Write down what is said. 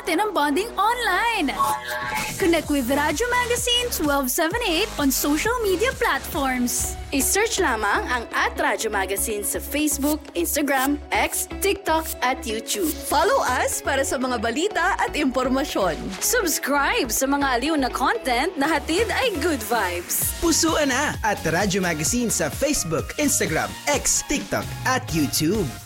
natin ang bonding online. Connect with Radyo Magazine 1278 on social media platforms. I-search lamang ang @Radyo Magazine sa Facebook, Instagram, X, TikTok at YouTube. Follow us para sa mga balita at impormasyon. Subscribe sa mga aliw na content na hatid ay good vibes. Pusuan na at Radyo Magazine sa Facebook, Instagram, X, TikTok at YouTube.